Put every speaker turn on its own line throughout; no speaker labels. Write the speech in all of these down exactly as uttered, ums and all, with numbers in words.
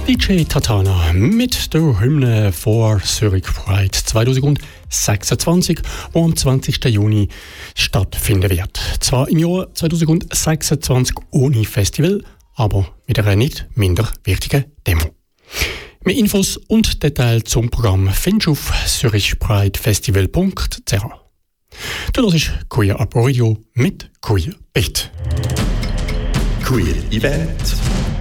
D J Tatana mit der Hymne vor Zurich Pride zwanzig sechsundzwanzig, die am zwanzigsten Juni stattfinden wird. Zwar im Jahr zwanzig sechsundzwanzig ohne Festival, aber mit einer nicht minder wichtigen Demo. Mehr Infos und Details zum Programm findest du auf zürich pride festival punkt c h. Das ist Queer Up Radio mit Queer Beat.
Queer Event.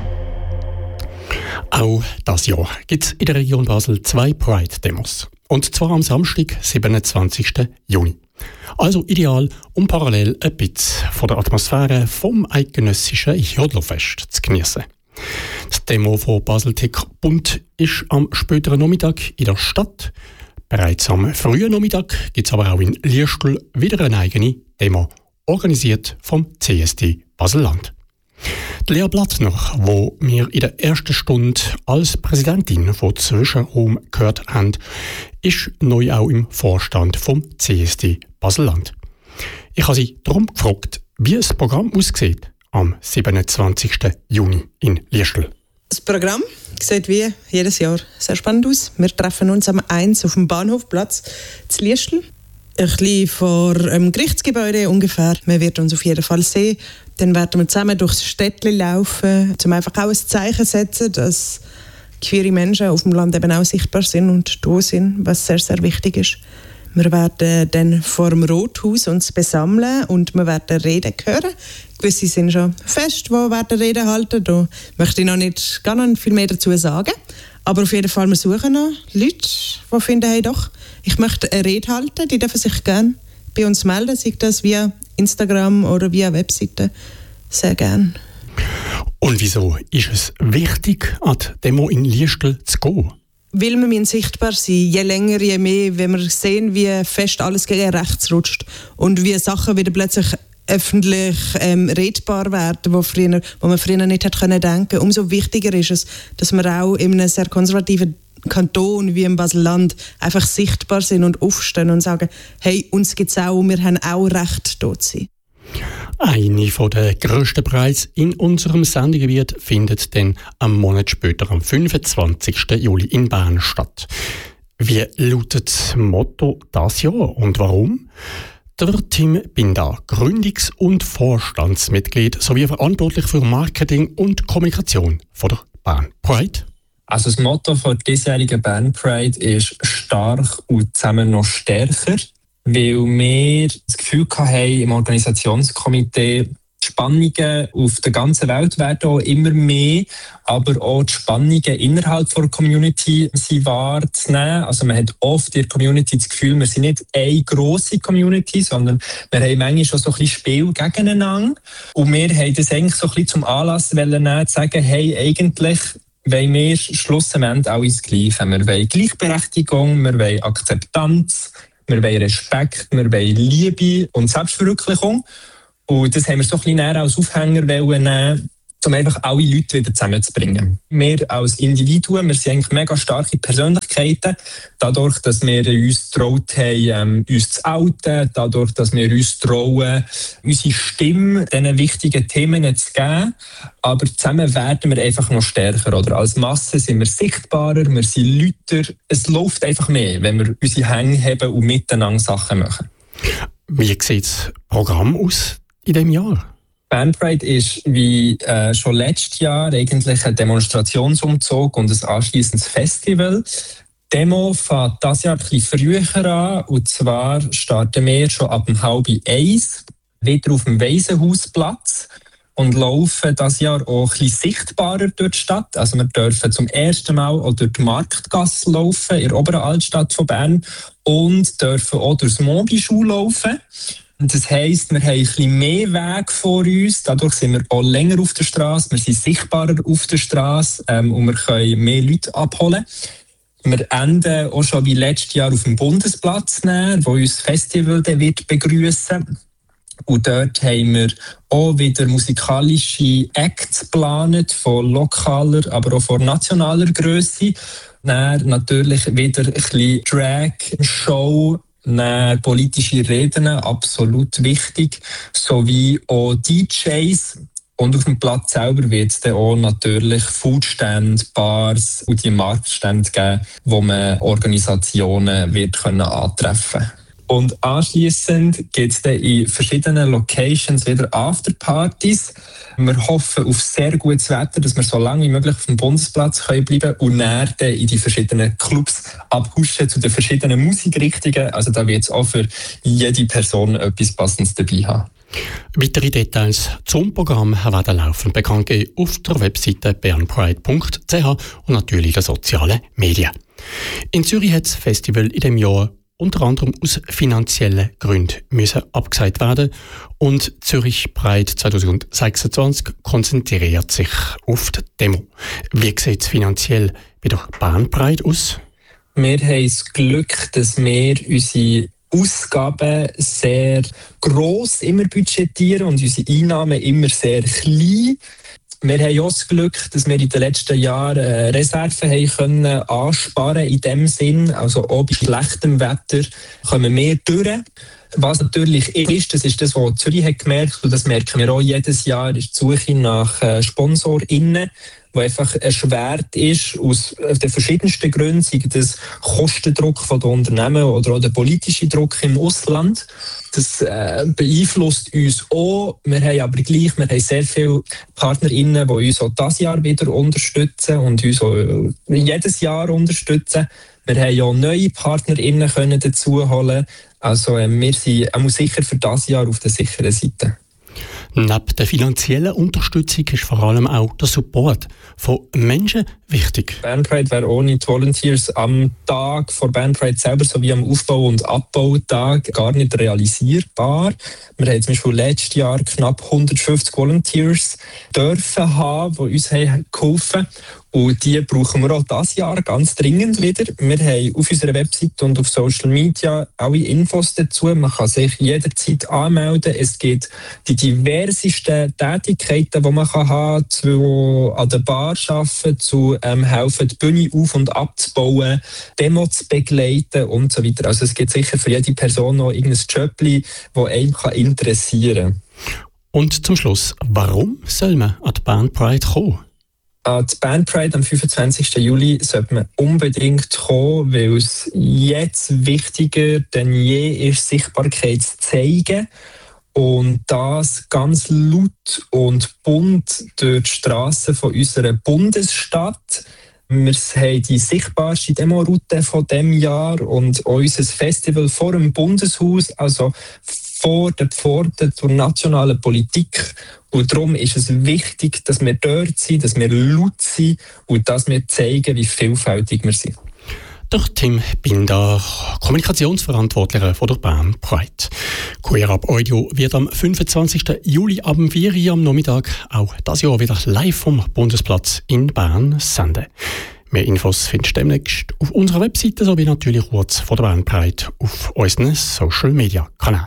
Auch dieses Jahr gibt es in der Region Basel zwei Pride-Demos. Und zwar am Samstag, siebenundzwanzigsten Juni. Also ideal, um parallel ein bisschen von der Atmosphäre vom eidgenössischen Jodlerfest zu genießen. Die Demo von Baseltec Bund ist am späteren Nachmittag in der Stadt. Bereits am frühen Nachmittag gibt es aber auch in Liestel wieder eine eigene Demo, organisiert vom C S D Basel-Land. Lea Blattner, wo wir in der ersten Stunde als Präsidentin von Zwischenraum gehört haben, ist neu auch im Vorstand vom C S D Basel-Land. Ich habe sie darum gefragt, wie das Programm aussieht am siebenundzwanzigsten Juni in Liestel.
Das Programm sieht wie jedes Jahr sehr spannend aus. Wir treffen uns am eins auf dem Bahnhofplatz zu Liestel. Ein bisschen vor dem Gerichtsgebäude ungefähr. Man wird uns auf jeden Fall sehen. Dann werden wir zusammen durchs Städtchen laufen, um einfach auch ein Zeichen zu setzen, dass queere Menschen auf dem Land eben auch sichtbar sind und da sind, was sehr, sehr wichtig ist. Wir werden dann vor dem Rothaus uns besammeln und wir werden Reden hören. Gewisse sind schon fest, die werden Reden halten. Da möchte ich noch nicht gar noch viel mehr dazu sagen. Aber auf jeden Fall, wir suchen noch Leute, die finden, hey doch, ich möchte eine Rede halten. Die dürfen sich gerne bei uns melden, sei das via Instagram oder via Webseite. Sehr gerne.
Und wieso ist es wichtig, an die Demo in Liestel zu gehen?
Weil wir müssen sichtbar sein, je länger, je mehr, wenn wir sehen, wie fest alles gegen rechts rutscht und wie Sachen wieder plötzlich öffentlich ähm, redbar werden, wo, früher, wo man früher nicht hätte können denken. Umso wichtiger ist es, dass wir auch in einem sehr konservativen Kanton wie im Basel-Land einfach sichtbar sind und aufstehen und sagen, hey, uns gibt es auch, wir haben auch Recht, dort zu sein.
Eine der grössten Preise in unserem Sendegebiet findet dann am Monat später, am fünfundzwanzigsten Juli in Bern statt. Wie lautet das Motto dieses Jahr und warum? Der Tim Binder, Gründungs- und Vorstandsmitglied sowie verantwortlich für Marketing und Kommunikation von der Bern Pride.
Also das Motto der diesjährigen Bern Pride ist «Stark und zusammen noch stärker», weil wir das Gefühl haben, im Organisationskomitee, die Spannungen auf der ganzen Welt werden auch immer mehr, aber auch die Spannungen innerhalb der Community sind wahrzunehmen. Also man hat oft in der Community das Gefühl, wir sind nicht eine grosse Community, sondern wir haben manchmal schon so ein bisschen Spiel gegeneinander. Und wir haben das eigentlich so ein bisschen zum Anlass nehmen, zu sagen, hey, eigentlich wollen wir schlussendlich alle das Gleiche. Wir wollen Gleichberechtigung, wir wollen Akzeptanz, wir wollen Respekt, wir wollen Liebe und Selbstverwirklichung. Und das haben wir so ein bisschen als Aufhänger nehmen, um einfach alle Leute wieder zusammenzubringen. Wir als Individuen, wir sind eigentlich mega starke Persönlichkeiten. Dadurch, dass wir uns getraut haben, uns zu outen, dadurch, dass wir uns trauen, unsere Stimme diesen wichtigen Themen zu geben. Aber zusammen werden wir einfach noch stärker. Oder? Als Masse sind wir sichtbarer, wir sind lauter. Es läuft einfach mehr, wenn wir unsere Hände haben und miteinander Sachen machen.
Wie sieht das Programm aus in diesem Jahr?
Bern Pride ist wie äh, schon letztes Jahr eigentlich ein Demonstrationsumzug und ein anschliessendes Festival. Die Demo fängt dieses Jahr ein bisschen früher an, und zwar starten wir schon ab dem halb eins wieder auf dem Waisenhausplatz und laufen dieses Jahr auch ein bisschen sichtbarer durch die Stadt. Also wir dürfen zum ersten Mal auch durch die Marktgasse laufen in der oberen Altstadt von Bern und dürfen auch durchs Mobi-Schule laufen. Das heisst, wir haben ein bisschen mehr Weg vor uns, dadurch sind wir auch länger auf der Straße, wir sind sichtbarer auf der Straße ähm, und wir können mehr Leute abholen. Wir enden auch schon wie letztes Jahr auf dem Bundesplatz, näher, wo uns das Festival dann wird begrüßen. Und dort haben wir auch wieder musikalische Acts geplant, von lokaler, aber auch von nationaler Grösse. Dann natürlich wieder ein bisschen Drag, Show, dann politische Reden, absolut wichtig, sowie auch D Js Und auf dem Platz selber wird es dann auch natürlich Foodstände, Bars und die Marktstände geben, wo man Organisationen wird können antreffen. Und anschliessend gibt es dann in verschiedenen Locations wieder Afterpartys. Wir hoffen auf sehr gutes Wetter, dass wir so lange wie möglich auf dem Bundesplatz können bleiben und dann in die verschiedenen Clubs abhuschen zu den verschiedenen Musikrichtungen. Also da wird es auch für jede Person etwas Passendes dabei haben.
Weitere Details zum Programm werden laufend bekannt gegeben auf der Webseite bernpride punkt c h und natürlich in den sozialen Medien. In Zürich hat das Festival in diesem Jahr unter anderem aus finanziellen Gründen müssen abgesagt werden und Zürich Pride zwanzig sechsundzwanzig konzentriert sich auf die Demo. Wie sieht es finanziell bei der Bern Pride aus?
Wir haben das Glück, dass wir unsere Ausgaben sehr gross immer budgetieren und unsere Einnahmen immer sehr klein. Wir haben auch das Glück, dass wir in den letzten Jahren Reserven haben können ansparen in dem Sinn. Also auch bei schlechtem Wetter kommen wir durch. Was natürlich ist, das ist das, was Zürich hat gemerkt, und das merken wir auch jedes Jahr, ist die Suche nach SponsorInnen, wo einfach erschwert ist, aus den verschiedensten Gründen, sei das Kostendruck von den Unternehmen oder auch der politische Druck im Ausland. Das äh, beeinflusst uns auch. Wir haben aber gleich, wir haben sehr viele PartnerInnen, die uns auch dieses Jahr wieder unterstützen und uns auch jedes Jahr unterstützen. Wir haben ja neue PartnerInnen können dazu holen. Also äh, wir sind auch sicher für dieses Jahr auf der sicheren Seite.
Neben der finanziellen Unterstützung ist vor allem auch der Support von Menschen wichtig.
Bern Pride wäre ohne die Volunteers am Tag vor Bern Pride selber sowie am Aufbau- und Abbautag gar nicht realisierbar. Wir haben zum Beispiel letztes Jahr knapp hundertfünfzig Volunteers dürfen haben, die uns haben geholfen haben. Und die brauchen wir auch dieses Jahr ganz dringend wieder. Wir haben auf unserer Website und auf Social Media alle Infos dazu. Man kann sich jederzeit anmelden. Es gibt die diversesten Tätigkeiten, die man haben kann, zu an der Bar arbeiten, zu ähm, helfen, die Bühne auf- und abzubauen, Demo zu begleiten und so weiter. Also es gibt sicher für jede Person noch irgendein Jobli, das einen interessieren kann.
Und zum Schluss, warum soll man an die Bern Pride kommen?
An die Bern Pride am fünfundzwanzigsten Juli sollte man unbedingt kommen, weil es jetzt wichtiger denn je ist, Sichtbarkeit zu zeigen. Und das ganz laut und bunt durch die Strassen von unserer Bundesstadt. Wir haben die sichtbarste Demoroute von diesem Jahr und unser Festival vor dem Bundeshaus, also vor den Pforten zur nationalen Politik. Und darum ist es wichtig, dass wir dort sind, dass wir laut sind und dass wir zeigen, wie vielfältig wir sind.
Der Tim Binder, Kommunikationsverantwortlicher von der Bern Pride. Queer Up Audio wird am fünfundzwanzigsten Juli ab vier Uhr am Nachmittag auch dieses Jahr wieder live vom Bundesplatz in Bern senden. Mehr Infos findest du demnächst auf unserer Webseite sowie natürlich kurz vor der Bern Pride auf unseren Social Media Kanälen.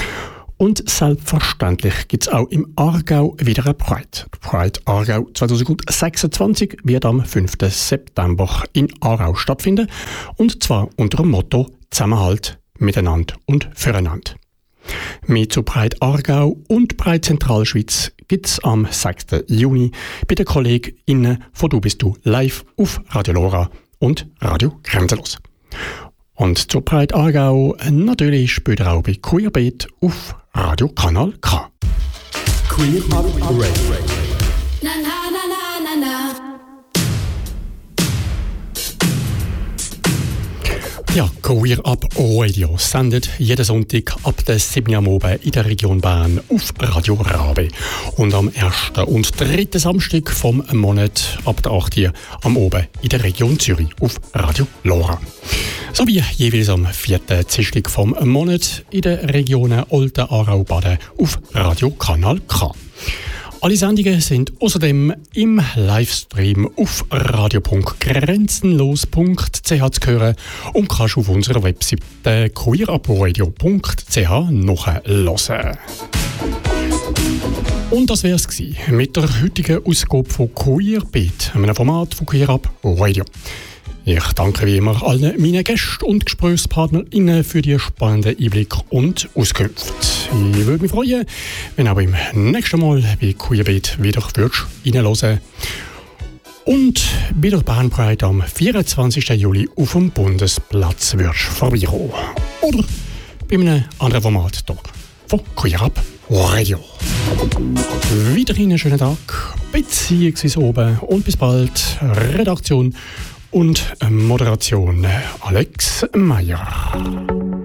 Und selbstverständlich gibt es auch im Aargau wieder eine Pride. Pride Aargau zwanzig sechsundzwanzig wird am fünften September in Aarau stattfinden. Und zwar unter dem Motto Zusammenhalt, Miteinander und Füreinander. Mehr zu Pride Aargau und Pride Zentralschweiz gibt es am sechsten Juni bei den KollegInnen von Du bist du live auf Radio Lora und Radio Grenzenlos. Und zur Pride Aargau natürlich später auch bei Queerbeat auf Radio Kanal K.
Queer Up Radio.
Na na na na na na.
Ja, Queer Up Radio sendet jeden Sonntag ab der sieben Uhr am Abend in der Region Bern auf Radio Rabe. Und am ersten und dritten Samstag vom Monat ab der acht Uhr am Abend in der Region Zürich auf Radio Lora. Sowie jeweils am vierten Dienstag vom Monat in den Regionen Olten, Aarau, Baden auf Radio Kanal K. Alle Sendungen sind außerdem im Livestream auf radio punkt grenzenlos punkt c h zu hören und kannst auf unserer Webseite queer up radio punkt c h nachhören. Und das wär's gsi mit der heutigen Ausgabe von Queerbeat, einem Format von Queer Up Radio. Ich danke wie immer allen meinen Gästen und GesprächspartnerInnen für die spannenden Einblicke und Auskünfte. Ich würde mich freuen, wenn auch beim nächsten Mal bei Queerbeat wieder reinhören und bei der Bern Pride am vierundzwanzigsten Juli auf dem Bundesplatz vorbeikommen. Oder bei einem anderen Format hier von Queer Up Radio. Weiterhin einen schönen Tag, beziehungsweise oben und bis bald. Redaktion und Moderation Alex Meyer.